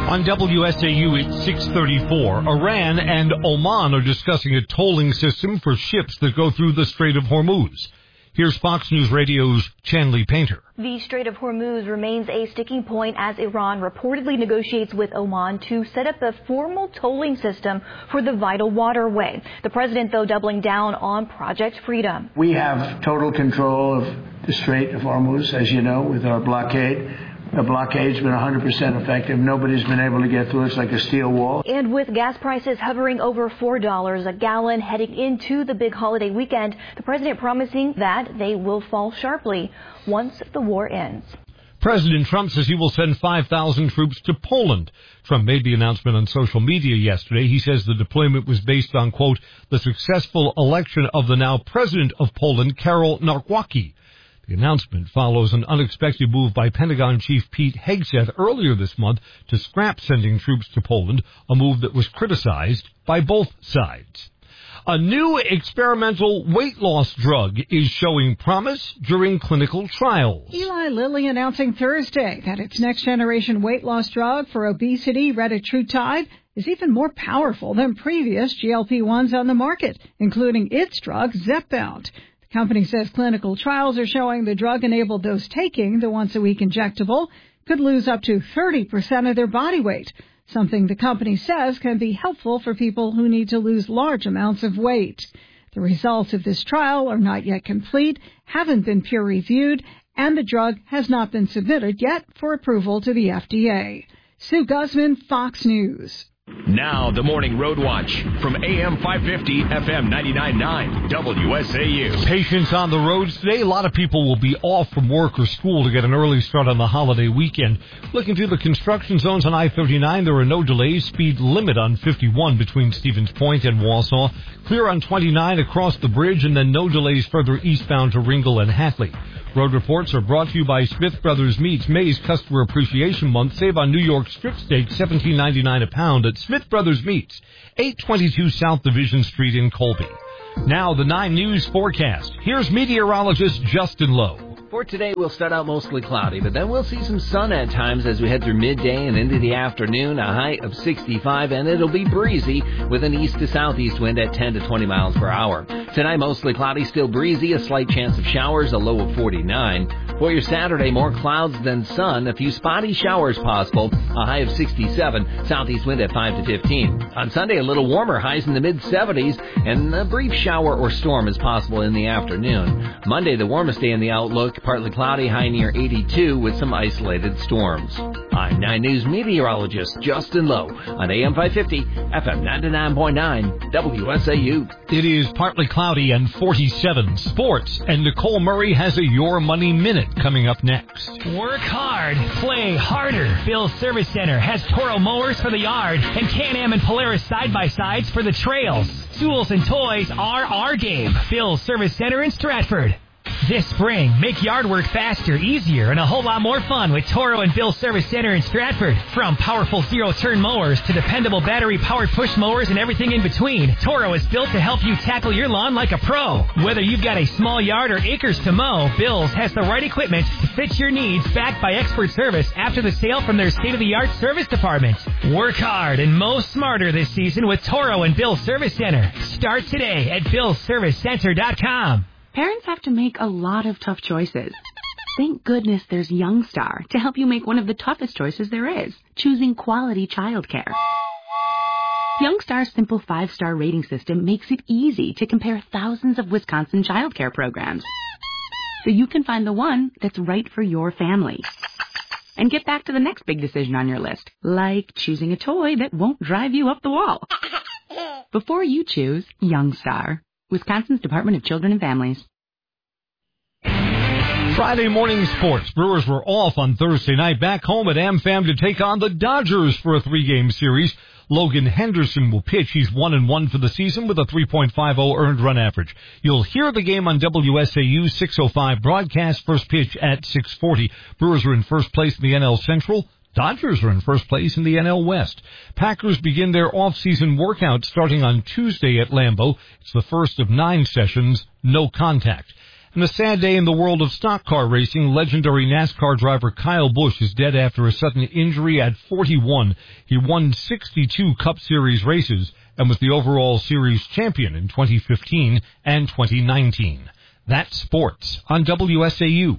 On WSAU, it's 6:34. Iran and Oman are discussing a tolling system for ships that go through the Strait of Hormuz. Here's Fox News Radio's Chanley Painter. The Strait of Hormuz remains a sticking point as Iran reportedly negotiates with Oman to set up a formal tolling system for the vital waterway. The president, though, doubling down on Project Freedom. We have total control of the Strait of Hormuz, as you know, with our blockade. The blockade's been 100% effective. Nobody's been able to get through. It's like a steel wall. And with gas prices hovering over $4 a gallon heading into the big holiday weekend, the president promising that they will fall sharply once the war ends. President Trump says he will send 5,000 troops to Poland. Trump made the announcement on social media yesterday. He says the deployment was based on, quote, the successful election of the now president of Poland, Karol Nawrocki. The announcement follows an unexpected move by Pentagon Chief Pete Hegseth earlier this month to scrap sending troops to Poland, a move that was criticized by both sides. A new experimental weight loss drug is showing promise during clinical trials. Eli Lilly announcing Thursday that its next-generation weight loss drug for obesity, retatrutide, is even more powerful than previous GLP-1s on the market, including its drug, Zepbound. The company says clinical trials are showing the drug-enabled dose taking, the once-a-week injectable, could lose up to 30% of their body weight, something the company says can be helpful for people who need to lose large amounts of weight. The results of this trial are not yet complete, haven't been peer-reviewed, and the drug has not been submitted yet for approval to the FDA. Sue Guzman, Fox News. Now, the Morning Road Watch from AM 550, FM 99.9, WSAU. Patience on the roads today. A lot of people will be off from work or school to get an early start on the holiday weekend. Looking through the construction zones on I-39, there are no delays. Speed limit on 51 between Stevens Point and Wausau. Clear on 29 across the bridge, and then no delays further eastbound to Ringgold and Hatley. Road reports are brought to you by Smith Brothers Meats. May's Customer Appreciation Month. Save on New York strip steak, $17.99 a pound at Smith Brothers Meats, 822 South Division Street in Colby. Now the 9 News forecast. Here's meteorologist Justin Lowe. For today, we'll start out mostly cloudy, but then we'll see some sun at times as we head through midday and into the afternoon, a high of 65, and it'll be breezy with an east to southeast wind at 10 to 20 miles per hour. Tonight, mostly cloudy, still breezy, a slight chance of showers, a low of 49. For your Saturday, more clouds than sun, a few spotty showers possible, a high of 67, southeast wind at 5 to 15. On Sunday, a little warmer, highs in the mid-70s, and a brief shower or storm is possible in the afternoon. Monday, the warmest day in the outlook, partly cloudy, high near 82 with some isolated storms. I'm 9 News meteorologist Justin Lowe on AM 550, FM 99.9, WSAU. It is partly cloudy and 47 sports, and Nicole Murray has a Your Money Minute coming up next. Work hard, play harder. Bill's Service Center has Toro mowers for the yard and Can-Am and Polaris side-by-sides for the trails. Tools and toys are our game. Bill's Service Center in Stratford. This spring, make yard work faster, easier, and a whole lot more fun with Toro and Bill Service Center in Stratford. From powerful zero-turn mowers to dependable battery-powered push mowers and everything in between, Toro is built to help you tackle your lawn like a pro. Whether you've got a small yard or acres to mow, Bill's has the right equipment to fit your needs, backed by expert service after the sale from their state-of-the-art service department. Work hard and mow smarter this season with Toro and Bill Service Center. Start today at BillServiceCenter.com. Parents have to make a lot of tough choices. Thank goodness there's Youngstar to help you make one of the toughest choices there is, choosing quality childcare. Youngstar's simple 5-star rating system makes it easy to compare thousands of Wisconsin childcare programs, so you can find the one that's right for your family. And get back to the next big decision on your list, like choosing a toy that won't drive you up the wall. Before you choose, Youngstar. Wisconsin's Department of Children and Families. Friday morning sports. Brewers were off on Thursday night, back home at AmFam to take on the Dodgers for a 3-game series. Logan Henderson will pitch. He's 1-1 for the season with a 3.50 earned run average. You'll hear the game on WSAU 605 broadcast, first pitch at 6:40. Brewers are in first place in the NL Central. Dodgers are in first place in the NL West. Packers begin their off-season workout starting on Tuesday at Lambeau. It's the first of 9 sessions, no contact. And a sad day in the world of stock car racing. Legendary NASCAR driver Kyle Busch is dead after a sudden injury at 41. He won 62 Cup Series races and was the overall series champion in 2015 and 2019. That's sports on WSAU.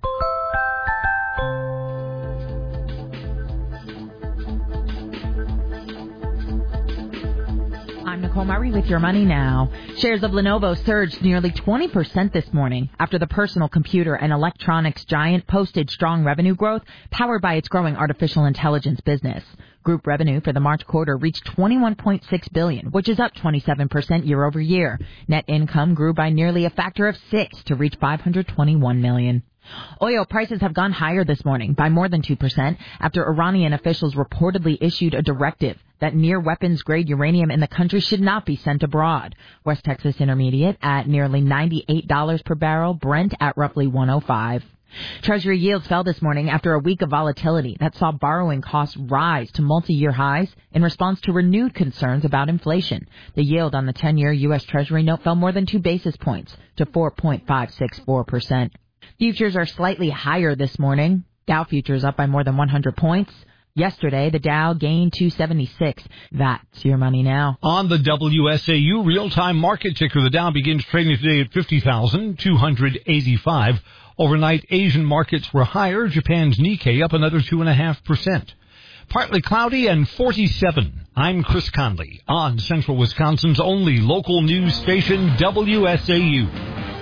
I'm Nicole Murray with Your Money Now. Shares of Lenovo surged nearly 20% this morning after the personal computer and electronics giant posted strong revenue growth powered by its growing artificial intelligence business. Group revenue for the March quarter reached $21.6 billion, which is up 27% year over year. Net income grew by nearly a factor of 6 to reach $521 million. Oil prices have gone higher this morning by more than 2% after Iranian officials reportedly issued a directive that near weapons-grade uranium in the country should not be sent abroad. West Texas Intermediate at nearly $98 per barrel, Brent at roughly $105. Treasury yields fell this morning after a week of volatility that saw borrowing costs rise to multi-year highs in response to renewed concerns about inflation. The yield on the 10-year U.S. Treasury note fell more than 2 basis points to 4.564%. Futures are slightly higher this morning. Dow futures up by more than 100 points. Yesterday, the Dow gained 276. That's Your Money Now. On the WSAU real-time market ticker, the Dow begins trading today at 50,285. Overnight, Asian markets were higher. Japan's Nikkei up another 2.5%. Partly cloudy and 47. I'm Chris Conley on Central Wisconsin's only local news station, WSAU.